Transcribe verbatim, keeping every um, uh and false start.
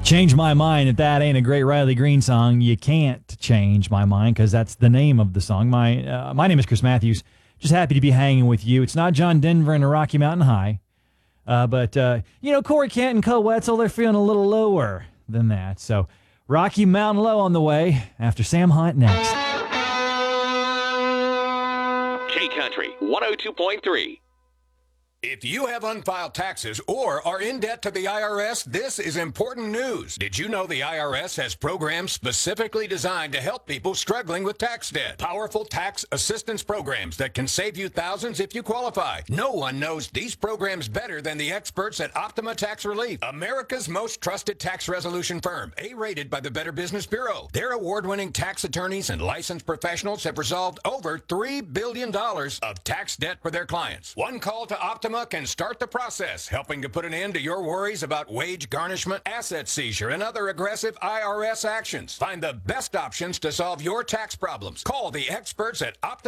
Change My Mind. If that ain't a great Riley Green song, you can't change my mind, because that's the name of the song. My uh, my name is Chris Matthews. Just happy to be hanging with you. It's not John Denver and a Rocky Mountain High. Uh, but, uh, you know, Corey Kent and Co Wetzel, they're feeling a little lower than that. So Rocky Mountain Low on the way after Sam Hunt next. K-Country one oh two point three. If you have unfiled taxes or are in debt to the I R S, this is important news. Did you know the I R S has programs specifically designed to help people struggling with tax debt? Powerful tax assistance programs that can save you thousands if you qualify. No one knows these programs better than the experts at Optima Tax Relief, America's most trusted tax resolution firm, A-rated by the Better Business Bureau. Their award-winning tax attorneys and licensed professionals have resolved over three billion dollars of tax debt for their clients. One call to Optima can start the process, helping to put an end to your worries about wage garnishment, asset seizure, and other aggressive I R S actions. Find the best options to solve your tax problems. Call the experts at Optima.